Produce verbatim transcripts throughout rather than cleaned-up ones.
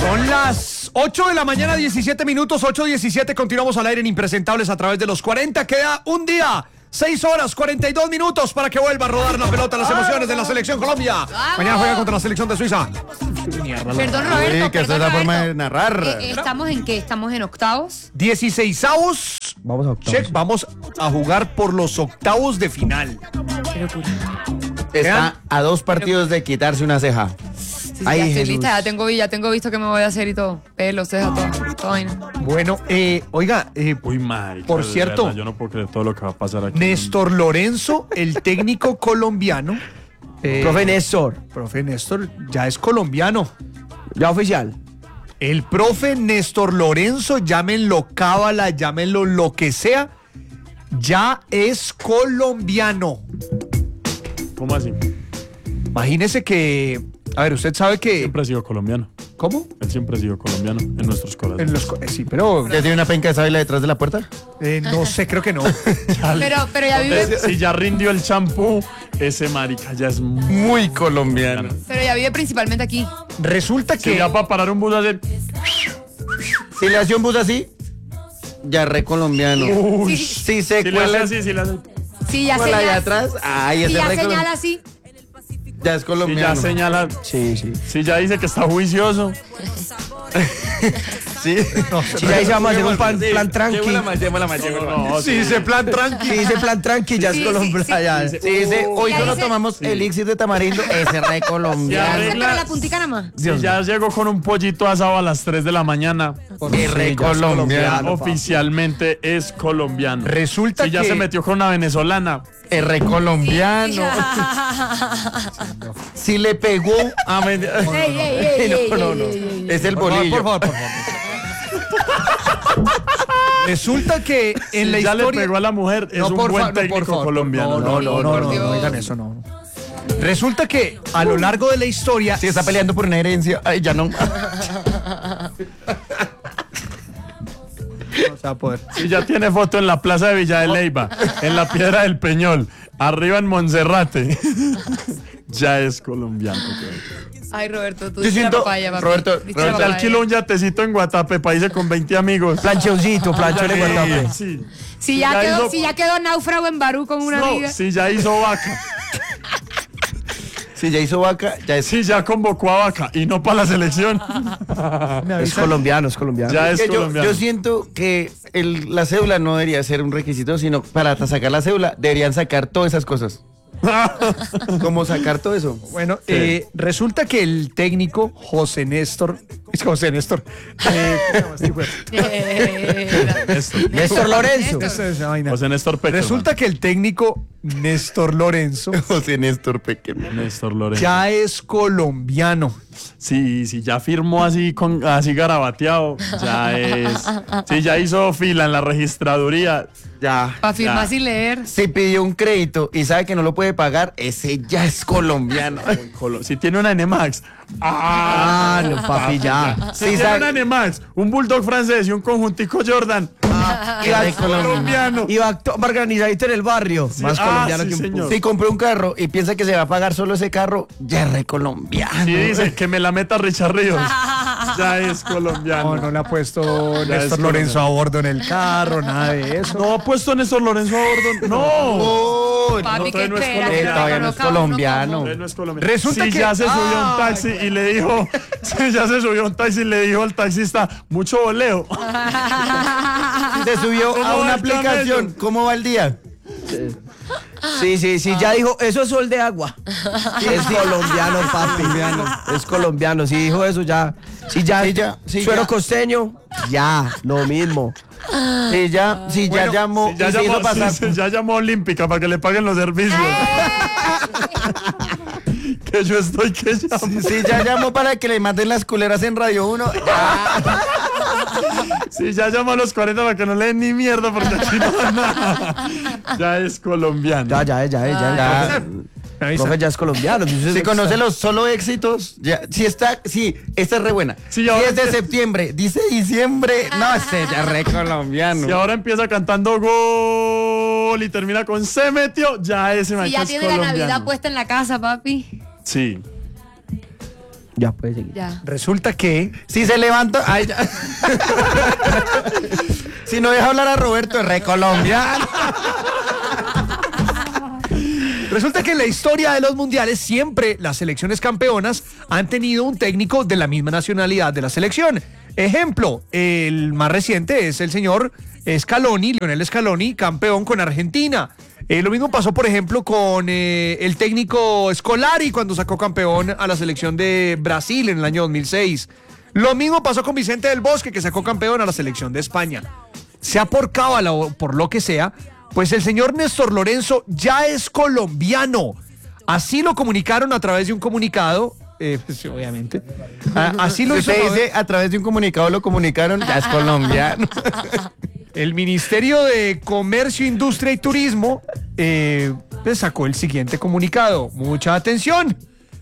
Son las ocho de la mañana, diecisiete minutos, ocho diecisiete. Continuamos al aire en Impresentables a través de los cuarenta. Queda un día, seis horas, cuarenta y dos minutos para que vuelva a rodar la pelota, las emociones de la selección Colombia. Vamos. Mañana juega contra la selección de Suiza. Perdón, Roberto. Sí, que esa es la forma de narrar. Eh, ¿Estamos en qué? ¿Estamos en octavos? dieciseisavos. Vamos a octavos. Check, vamos a jugar por los octavos de final. Qué locura. Está a dos partidos de quitarse una ceja. Sí, sí, Ay, ya estoy Jesús. lista, ya tengo, ya tengo visto qué me voy a hacer y todo. Pelo, ceja, todo. todo vaina. Bueno, eh, oiga, eh, Uy, marica, Por de cierto, verdad, yo no puedo creer todo lo que va a pasar aquí. Néstor Lorenzo, el técnico colombiano. eh, Profe Néstor. Profe Néstor ya es colombiano. Ya oficial. El profe Néstor Lorenzo, llámenlo cábala, llámenlo lo que sea, ya es colombiano. ¿Cómo así? Imagínese que, a ver, usted sabe que... Siempre ha sido colombiano. ¿Cómo? Él siempre ha sido colombiano en nuestros corazones. En los, co- eh, sí, pero ¿Ya tiene una penca de sábila detrás de la puerta? eh, no sé, creo que no. Pero, pero ya vive, Si ya rindió el champú, ese marica ya es muy... Muy colombiano. pero ya vive principalmente aquí. Resulta Si que... ya para parar un bus hacer... Si le hace un bus así, ya re colombiano. Uy, Sí. Si se si le hace cuela, así, si le hace... Sí, ya cuela allá señala. atrás, ay, Si ese ya re señala colombiano. así. Ya es Si colombiano. ya señala... Sí, sí. Si ya dice que está juicioso. Sí. Si ya dice vamos a hacer un plan, plan tranqui. No, Sí, ese plan tranqui. Si dice plan tranqui, ya Sí, es Colombia. sí, sí. ya. Sí, Si dice, hoy Ya solo dice- tomamos elixir de tamarindo, ese re Ya colombiano. arregla- Pero la puntica nada más. Si ya llegó con un pollito asado a las tres de la mañana, Y re ya es colombiano. colombiano. oficialmente es colombiano. Resulta Si ya que... se metió con una venezolana, Es re colombiano. Si le pegó a Ey, ey, ey, ey, No, no, ey, no. ey, ey. Es el Por favor, bolillo. por favor, por favor. Resulta que en si la ya historia... le pegó a la mujer, es un por buen fa- no, por técnico favor, colombiano. No, no, no, no, no, por no, no Dios. digan eso, no. Resulta que a lo largo de la historia... Si está peleando por una herencia, ay, ya no. No se va a poder. Si ya tiene foto en la plaza de Villa de Leyva, en la Piedra del Peñol, arriba en Monserrate, ya es colombiano. Ay, Roberto, tú Yo diste la siento- papaya, papi. Roberto, Diste la Pero te papaya. alquilo un yatecito en Guatapé, país con veinte amigos. Planchoncito, planchón en Sí, Guatapé. sí. Si ya, Ya quedó, hizo- si ya quedó náufrago en Barú con una No, amiga. si ya hizo vaca, Si ya hizo vaca, ya es. si ya convocó a vaca y no para la selección, Es colombiano, es colombiano. ya es Que yo, colombiano. yo siento que el- la cédula no debería ser un requisito, sino para sacar la cédula deberían sacar todas esas cosas. ¿Cómo sacar todo eso? Bueno, eh, resulta que el técnico José Néstor... Es José Néstor. Eh, ¿cómo se llama este hijo de- Néstor. Néstor Lorenzo. Esa es la vaina. José Néstor Peckerman. Resulta que el técnico Néstor Lorenzo José Néstor Pequeño. Néstor Lorenzo. ya es colombiano. Sí, sí, ya firmó así con así garabateado, ya es. Sí, ya hizo fila en la registraduría. Ya. Para firmar Ya. sin leer. Si pidió un crédito y sabe que no lo puede pagar, ese ya es colombiano. Colo- Si tiene una Nemax. Ah, no, papi, ya. Si Sí, tiene sabe- una Nemax, un bulldog francés y un conjuntico Jordan. Ya es colombiano. Y va acto- va organizadito en el barrio. Más ah, colombiano sí, que un señor. pu- Si compró un carro y piensa que se va a pagar solo ese carro, ya es re colombiano. Si dice que me la meta Richard Ríos, ya es colombiano. No, no le ha puesto Ya es Néstor Lorenzo a bordo en el carro, nada de eso. No ha puesto Néstor Lorenzo a bordo. No. Oh, Papi, no, ¿qué todavía no es espera? colombiano. Que Todavía no lo es cago, colombiano. Él no es colombiano. Resulta si que- ya se subió a Ah, un taxi y le dijo, si ya se subió a un taxi y le dijo al taxista, mucho voleo. se subió ¿Cómo a va una el camello? aplicación. ¿Cómo va el día? Sí, sí, sí, ya dijo, eso es sol de agua. Es colombiano, papi. Es colombiano. Si dijo eso, ya. Si ya, Sí, ya, sí, suero ya. costeño, ya, lo mismo. Si ya, si ya Bueno, llamó, Si ya, y se llamó, hizo pasar. sí, sí, ya llamó a Olímpica para que le paguen los servicios. Que yo estoy que llamo. Si ya llamó para que le manden las culeras en Radio uno, ya. Sí, ya llamó a los cuarenta para que no le den ni mierda porque aquí no da nada. Ya es colombiano. Ya, ya, ya, ya. ya, Ya. Me avisa. Profe, ya es colombiano. Entonces, Si conoce los solo éxitos, ya, si está, si, esta es re buena. Sí, si ahora es de empieza- septiembre, dice diciembre, no, este ya es re colombiano. Y ahora empieza cantando gol y termina con se metió, ya ese Si marica ya es tiene la colombiano. Navidad puesta en la casa, papi. Sí. Ya puede seguir. Ya. Resulta que Si se levanta. Ay, ya. Si no deja hablar a Roberto, es re colombiano. Resulta que en la historia de los mundiales siempre las selecciones campeonas han tenido un técnico de la misma nacionalidad de la selección. Ejemplo, el más reciente es el señor Scaloni, Lionel Scaloni, campeón con Argentina. Eh, lo mismo pasó, por ejemplo, con eh, el técnico Scolari cuando sacó campeón a la selección de Brasil en el año dos mil seis. Lo mismo pasó con Vicente del Bosque, que sacó campeón a la selección de España. Sea por cábala o por lo que sea, pues el señor Néstor Lorenzo ya es colombiano. Así lo comunicaron a través de un comunicado, eh, pues, obviamente. A- así lo Si hizo usted saber dice a través de un comunicado, lo comunicaron, ya es colombiano. el Ministerio de Comercio, Industria y Turismo. Eh, pues sacó el siguiente comunicado. Mucha atención.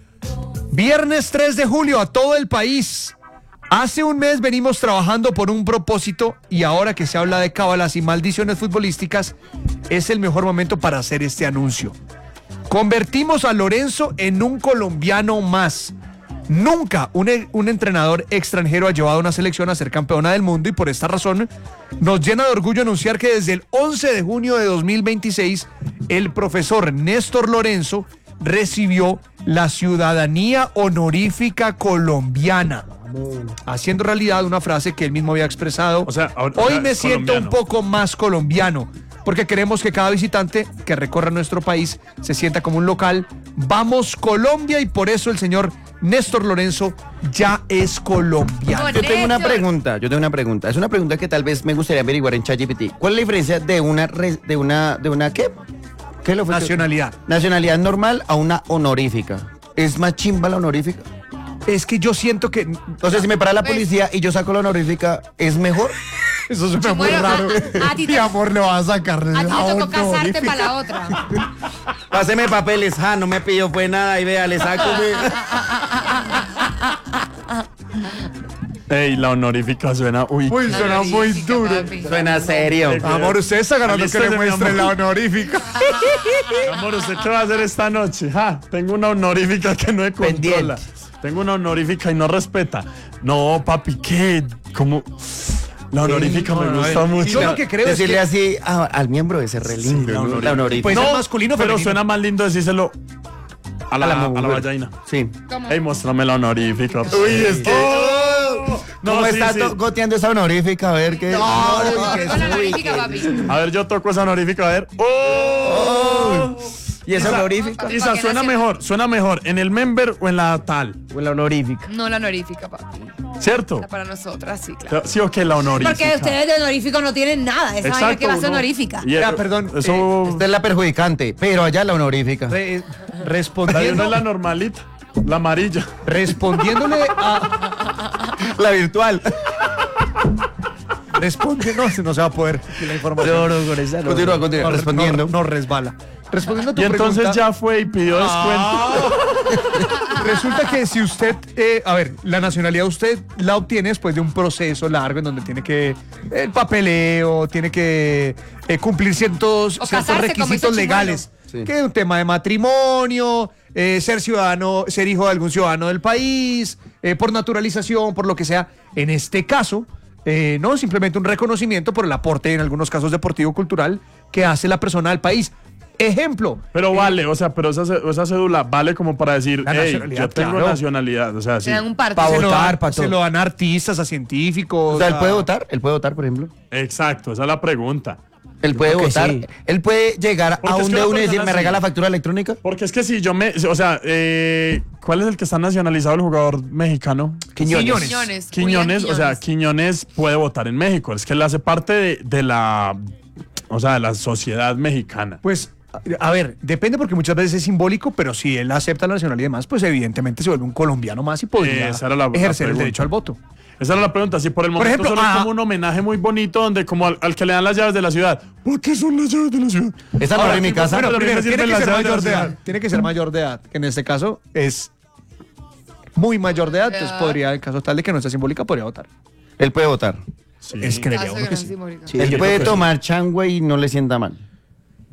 Viernes tres de julio a todo el país. Hace un mes venimos trabajando por un propósito y ahora que se habla de cábalas y maldiciones futbolísticas, es el mejor momento para hacer este anuncio. Convertimos a Lorenzo en un colombiano más. Nunca un, un entrenador extranjero ha llevado a una selección a ser campeona del mundo y por esta razón nos llena de orgullo anunciar que desde el once de junio de dos mil veintiséis el profesor Néstor Lorenzo recibió la ciudadanía honorífica colombiana, haciendo realidad una frase que él mismo había expresado. O sea, ahora- hoy ahora me es siento un colombiano. poco más colombiano, porque queremos que cada visitante que recorra nuestro país se sienta como un local. Vamos Colombia, y por eso el señor Néstor Lorenzo ya es colombiano. Yo tengo una Néstor. pregunta, yo tengo una pregunta. Es una pregunta que tal vez me gustaría averiguar en ChatGPT. ¿Cuál es la diferencia de una res- de una de una qué? ¿Qué lo fue? Nacionalidad. Nacionalidad normal a una honorífica. ¿Es más chimba la honorífica? Es que yo siento que Entonces, si me para la policía y yo saco la honorífica, ¿es mejor? eso suena muy Bueno, raro. a- a ti te- Mi amor, le vas a sacar A ti la te tocó casarte honorífica. para la otra. Páseme papeles, ah, no me pidió pues nada y vea, le saco. Ey, la honorífica suena. Uy, Uy, suena muy Honorífica, duro. papi. Suena serio. Amor, usted está ganando que le Alístese, mi muestre amor. la honorífica. amor, ¿usted qué va a hacer esta noche? Ja, tengo una honorífica que no me controla. Pendiente. Tengo una honorífica y no respeta. No, papi, ¿qué? ¿Cómo? La honorífica no, me no, gusta eh, mucho. yo lo que creo es Decirle que así a- al miembro ese re lindo, la ¿no? honorífica. La honorífica. Pues no, es masculino o pero femenino. suena más lindo decírselo a la, A la a la, mujer. vallaina. Sí. ¿Cómo? Ey, muéstrame la honorífica. Uy, es que. No, ¿Cómo sí, está sí. to- goteando esa honorífica? A ver qué. Con la honorífica, papi. A ver, yo toco esa honorífica, a ver. ¡Oh! ¿Y esa Isa, honorífica? Isa, ¿Para qué suena nació? mejor, suena mejor en el member o en la tal, O la honorífica. No la honorífica, papi. ¿cierto? Está para nosotras, sí, claro. Sí o que la honorífica. Porque ustedes de honorífico no tienen nada. Esa vaina que va a ser no. honorífica. Y, Ya, eh, perdón, Eso. Esta es la perjudicante, pero allá la honorífica. Re- la de uno respondiendo, es la normalita, la amarilla. respondiéndole a La virtual. responde, no, no se va a poder la información. No, no, con esa no. Continúa, continúa. No, Respondiendo. no, no resbala. Respondiendo a tu Y entonces pregunta, ya fue y pidió descuento. resulta que si usted, eh, a ver, la nacionalidad usted la obtiene después de un proceso largo en donde tiene que, el papeleo, tiene que eh, cumplir ciertos, O ciertos casarse, como requisitos hizo Chimuelo. legales. Sí. Que es un tema de matrimonio, eh, ser ciudadano, ser hijo de algún ciudadano del país, eh, por naturalización, por lo que sea. En este caso, eh, no, simplemente un reconocimiento por el aporte, en algunos casos deportivo, cultural, que hace la persona del país. Ejemplo. Pero vale, o sea, pero esa, ce- esa cédula vale como para decir, La hey, nacionalidad, yo tengo claro. nacionalidad. O sea, sí. Te dan un parte. Pa' se lo votar, dan- pa' se todo. lo dan a artistas, a científicos. O sea, él a- puede votar. Él puede votar, por ejemplo. Exacto, esa es la pregunta. Él puede creo que votar. sí. Él puede llegar Porque a es un que de una uno y decir, persona ¿me sí. regala factura electrónica? Porque es que si yo me. O sea, eh, ¿cuál es el que está nacionalizado el jugador mexicano? Quiñones. Quiñones. Quiñones, Julián o sea, Quiñones. Quiñones puede votar en México. Es que él hace parte de, de la. O sea, de la sociedad mexicana. Pues, a ver, depende porque muchas veces es simbólico, pero si él acepta la nacionalidad y demás, pues evidentemente se vuelve un colombiano más y podría Esa era la- la ejercer el pregunta. derecho al voto. Esa era la pregunta. Si por el momento ejemplo, solo es ah, como un homenaje muy bonito donde como al, al que le dan las llaves de la ciudad. ¿Por qué son las llaves de la ciudad? Esa no Ahora, es mi tipo, casa. bueno, pero a mí primero, me tiene sirven que las ser llaves de mayor la de edad. ciudad. Tiene que ser mayor de edad, que en este caso es muy mayor de edad, entonces edad. podría, en caso tal de que no sea simbólica, podría votar. Él puede votar. Sí. Es que Caso de que gran sí. simbólica. Sí, Él yo puede creo que sí. tomar changüe y no le sienta mal.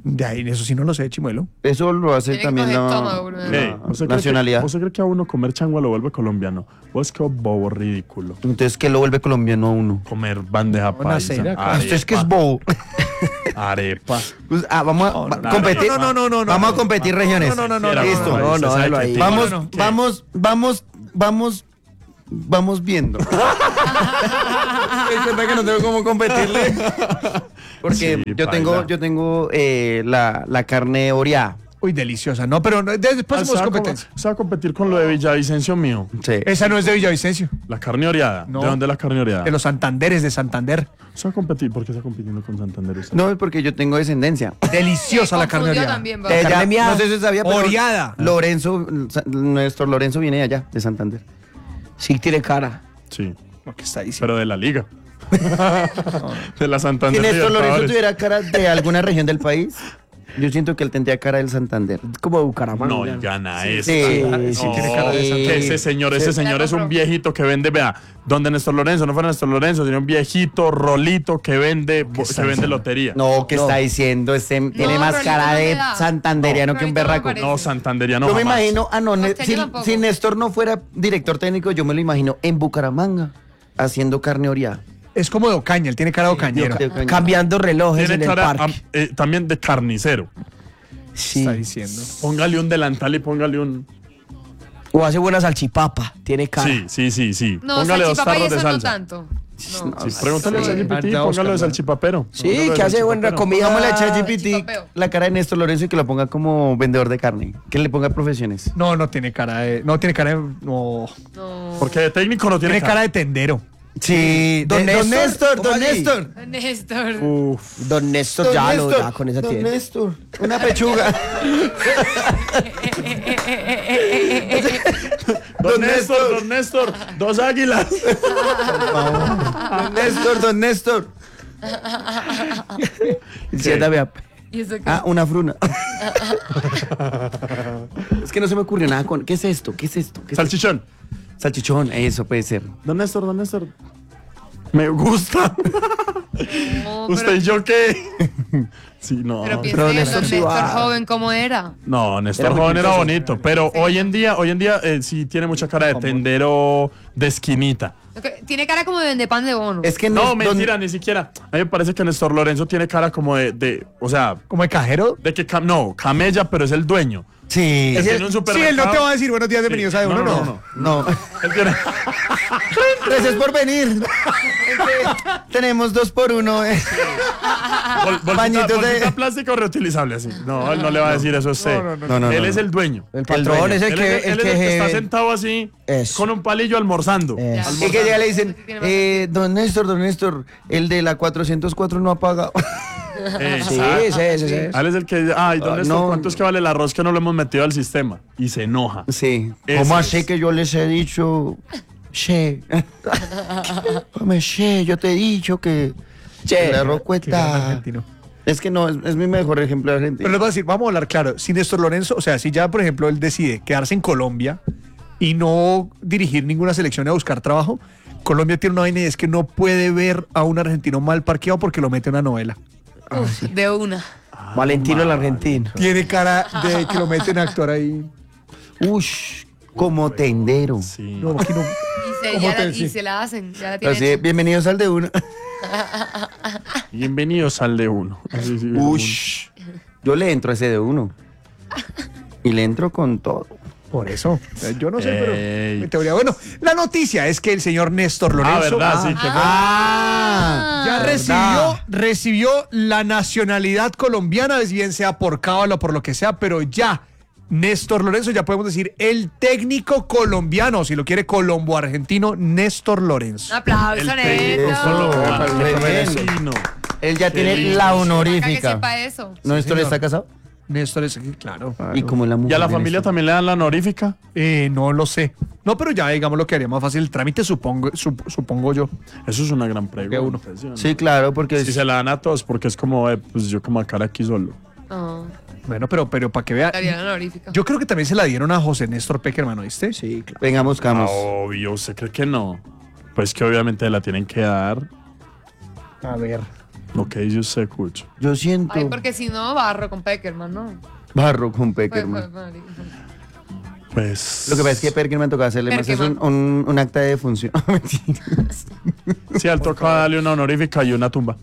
De ahí, eso sí no lo sé, Chimuelo. Eso lo hace Tiene que también coger la, estómago, bro. la Ey, ¿usted cree que- nacionalidad. ¿Usted cree que a uno comer changua lo vuelve colombiano? Vos que bobo ridículo. Entonces, ¿qué lo vuelve colombiano a uno? Comer bandeja Una paisa. cera, claro. arepa, Usted es que es bobo. Arepa. Pues, ah, vamos a No, no, va- no, competir. no, no, no, no, no, Vamos no. a competir regiones. No, no, no, no, Listo. no, No, no, Usted sabe déjalo que ahí. ti- Vamos, No, no, no. vamos, vamos, vamos, vamos viendo. Es verdad que no tengo cómo competirle. Porque Sí, yo paila. tengo, yo tengo eh, la, la carne oreada. Uy, deliciosa. No, pero no, de- después Ah, hacemos ¿se va a competencia. com- se va a competir con lo de Villavicencio mío. Sí. Esa no es de Villavicencio, La carne oreada. No. ¿De dónde es la carne oreada? de los Santanderes de Santander. Se va a competir. ¿Por qué está compitiendo con Santander usted? No, es porque yo tengo descendencia. Deliciosa la carne Confundió oreada. también, va. Ella, carne miada. no sé si sabía, pero Oreada. Lorenzo, nuestro Lorenzo viene de allá, de Santander. Sí tiene cara. Sí. Lo que está diciendo. Pero de la liga. De la Si Santander. Néstor Lorenzo Libertadores. tuviera cara de alguna región del país, yo siento que él tendría cara del Santander. Como de Bucaramanga. No, y gana eso. Sí, sí, tiene cara de Santander. Que ese señor, ese señor es un viejito que vende, vea, donde Néstor Lorenzo, no fue Néstor Lorenzo, sino un viejito rolito que vende, que vende lotería. No, ¿qué No. está diciendo? Este tiene más Rolito cara no de me da. santanderiano No, que un Rolito no me berraco. parece. No, santanderiano Yo me jamás. imagino, ah no, ne- Costeño si, tampoco. si Néstor no fuera director técnico, yo me lo imagino en Bucaramanga, haciendo carne oreada. Es como de Ocaña, él tiene cara de Ocañero. de Ocaña. Cambiando relojes Tiene en el cara parque. am- eh, también de carnicero. Sí. Está diciendo. Póngale un delantal y póngale un... O hace buena salchipapa. Tiene cara. Sí, sí, sí, sí. No, póngale dos salchipapa y tarros de eso no salsa. tanto. No. Sí, pregúntale a Sí. ChatGPT, Ah, te va a póngalo buscar, de ¿no? salchipapero. Sí, Póngalo de que hace buena salchipapero. comida. Pongámosle a ChatGPT Chipapeo. la cara de Néstor Lorenzo y que lo ponga como vendedor de carne. Que le ponga profesiones. No, no tiene cara de. No tiene cara de. No. No. Porque de técnico no tiene, Tiene cara de tendero. Sí, Don de- don Néstor, Néstor, ¿cómo don así? Néstor. Néstor. Uf. Don Néstor Don ya lo Néstor, da con esa don tienda. Néstor, una pechuga. Don Néstor, don Néstor, dos águilas. Don Néstor, don Néstor. Siéntame a- ¿Y eso qué? Ah, una fruna. Es que no se me ocurrió nada con. ¿Qué es esto? ¿Qué es esto? ¿Qué es Salchichón. esto? Salchichón, eso puede ser. Don Néstor, don Néstor. Me gusta. No, ¿Usted pero- y yo qué? Sí, no. Pero piensa Pero en Néstor Néstor, sí va. Néstor joven, ¿cómo era? No, Néstor Era muy joven era chistoso. bonito, pero hoy en día, hoy en día eh, sí tiene mucha cara de tendero de esquinita. Ok, tiene cara como de vende pan de bono. Es que No, Nés- don- mentira, ni siquiera. A mí me parece que Néstor Lorenzo tiene cara como de, de o sea, Como de cajero. de que, cam- no, camella, pero es el dueño. Sí. Él Sí, tiene un Sí, supermercado. él no te va a decir buenos días, bienvenidos a de No, uno, no, no. no, no. Él tiene- Gracias por venir. Es que tenemos dos por uno. eh. Bol- bolsita, Bañitos de- bolsita plástica o reutilizable así. No, él no le va a decir eso a usted. No, no, no, no, él no, es no. el dueño. El patrón es el Él que, es el, el él es el que está que sentado así Eso. con un palillo almorzando. Eso. Y que llega y le dicen, eh, don Néstor, don Néstor, el de la cuatrocientos cuatro no ha pagado. Sí, sí, sí, sí. Él es el que dice, ay, ¿dónde Ah, está? no. ¿Cuánto es que vale el arroz que no lo hemos metido al sistema? Y se enoja. Sí. Ese ¿Cómo es. así que yo les he dicho, che? Hombre, che, yo te he dicho que Che. el arroz Qué gran cuesta. argentino. Es que no, es, es mi mejor ejemplo de Pero argentino. les voy a decir, vamos a hablar claro. Si Néstor Lorenzo, o sea, si ya, por ejemplo, él decide quedarse en Colombia y no dirigir ninguna selección a buscar trabajo, Colombia tiene una vaina y es que no puede ver a un argentino mal parqueado porque lo mete en una novela. Uf, de una. Valentino el argentino. Tiene cara de que lo meten a actuar ahí. Ush, como tendero. Sí. No, aquí no. Y se, ¿Cómo ya te la, y decís? se la hacen. Ya la tienen Así, hecha. bienvenidos al de una. Bienvenidos al de uno. Así, sí, Ush, yo le entro a ese de uno. Y le entro con todo. Por eso. Eh, Yo no sé, pero Ey. en teoría. Bueno, la noticia es que el señor Néstor Lorenzo Ah, verdad, sí. Que Ah, ya ¿verdad? recibió, recibió la nacionalidad colombiana, bien sea por cábala o por lo que sea, pero ya Néstor Lorenzo, ya podemos decir el técnico colombiano, si lo quiere colombo-argentino, Néstor Lorenzo. Un aplauso, el Neto. técnico colombiano, Re bien. argentino. Él ya Qué tiene lindo. la Acá que honorífica. sepa eso. ¿No, esto le señor. está casado? Néstor es, claro. Y como la mujer. ¿Y a la de familia Néstor. también le dan la honorífica? Eh, no lo sé. No, pero ya digamos lo que haría más fácil el trámite, supongo, sup- supongo yo. Eso es una gran pregunta. uno. ¿sí o no? Sí, claro, porque Si se la dan a todos, porque es como, eh, pues yo como acá aquí solo. No, Bueno, pero, pero para que vea. daría la honorífica. Yo creo que también se la dieron a José Néstor Peckerman, ¿oíste? Sí, claro. venga, buscamos. Ah, obvio, ¿usted cree que no? Pues que obviamente la tienen que dar. A ver. Lo que dice usted, Cucho. Yo siento Ay, porque si no, barro con Peckerman, ¿no? barro con Fue- Peckerman. fue- fue- Pues. Lo que pasa es que Peckerman toca hacerle más es un, Peckerman. un, un acta de defunción. Mentiras. Sí, al toca darle una honorífica y una tumba.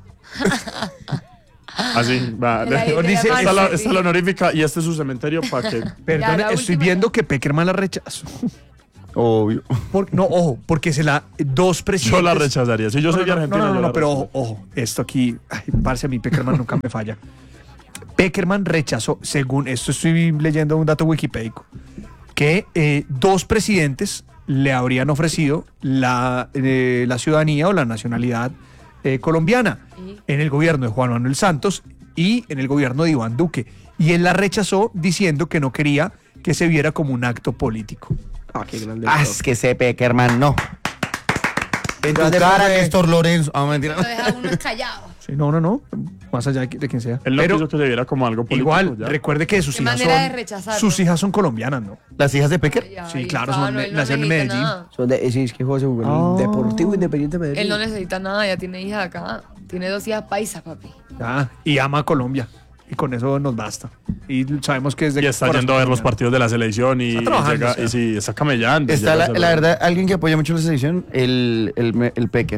Así, va. De la- de la Dice, mano, esta, la, sí. esta es la honorífica y este es su cementerio para que. Perdón, la estoy última viendo ya. que Peckerman la rechazó. Obvio. Por- no, ojo, porque se la dos presidentes. Yo la rechazaría. Si yo No, soy no, de no, Argentina. No, no, yo no, la pero rechazo. ojo, ojo, esto aquí, ay, parce, a mí Peckerman nunca me falla. Peckerman rechazó, según esto estoy leyendo un dato wikipédico, que eh, dos presidentes le habrían ofrecido la, eh, la ciudadanía o la nacionalidad eh, colombiana ¿Y? en el gobierno de Juan Manuel Santos y en el gobierno de Iván Duque. Y él la rechazó diciendo que no quería que se viera como un acto político. Ah, qué grande. Ah, es que ese Peckerman no. En tu Grande cara, fue- Néstor Lorenzo. Ah, mentira. Lo deja uno callado. Sí, no, no, no, más allá de, de quien sea. Él no Pero quiso que se viera como algo político. igual, ya. recuerde que sus Qué hijas manera de son, rechazarlo. sus hijas son colombianas, ¿no? ¿Las hijas de Pecker? Ay, Sí, claro, Cano, son- él no nacieron en necesita Medellín. nada. Son de, sí, es que José jugó en Ah. el Deportivo Independiente de Medellín. Él no necesita nada, ya tiene hija de acá. Tiene dos hijas paisas, papi. Ah, y ama a Colombia. Y con eso nos basta. Y sabemos que es de Y está corazón yendo a ver los colombiano. partidos de la selección y, Está y trabajando, llega- o sea. y sí, está camellando. Está llega la, a hacer- la verdad, alguien que apoya mucho la selección, el, el, el Pecker.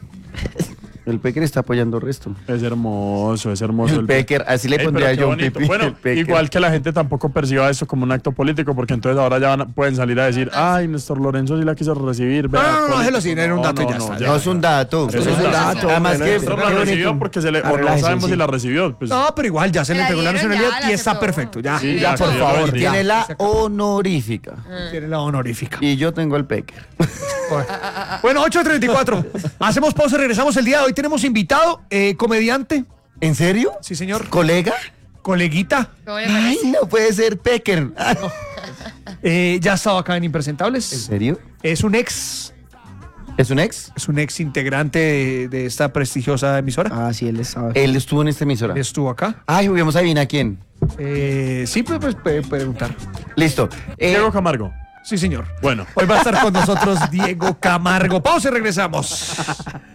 El Pecker está apoyando el resto. Es hermoso, es hermoso. El Pecker, así le Ey, pero pondría qué yo un bonito. pipí. Bueno, el Pecker. igual que la gente tampoco perciba esto como un acto político, porque entonces ahora ya van a- pueden salir a decir, ay, Néstor Lorenzo sí la quiso recibir. vea, No, no, no, político". déjelo así, era un dato y ya no, está, ya. No es un dato. Eso es un dato, Además hombre, que no, Néstor Qué la bonito. recibió porque se le, o no Arreglájese, sabemos sí. si la recibió. Pues, No, pero igual ya se le Se la entregó la dieron, nacionalidad ya, la y está aceptó. perfecto. Ya, Sí, ya, ya, por sí, favor. ya. ya. tiene la honorífica. Tiene la honorífica. Y yo tengo el Pecker. Bueno, ocho treinta y cuatro. Hacemos pausa y regresamos el día de hoy. Tenemos invitado, eh, comediante. ¿En serio? Sí, señor. ¿Colega? Coleguita. ¿Cómo le Ay, parece? no puede ser Pecker. Ah, no. Eh, ya ha estado acá en ¿En Impresentables. serio? Es un ex. ¿Es un ex? Es un ex integrante de, de esta prestigiosa emisora. Ah, sí, él le sabe. Él estuvo en esta emisora. Estuvo acá. Ay, juguemos a adivinar quién. Eh, sí, pues, pues puede preguntar. Listo. Eh, Diego Camargo. Sí, señor. Bueno. Hoy va a estar con nosotros Diego Camargo. Pausa y regresamos.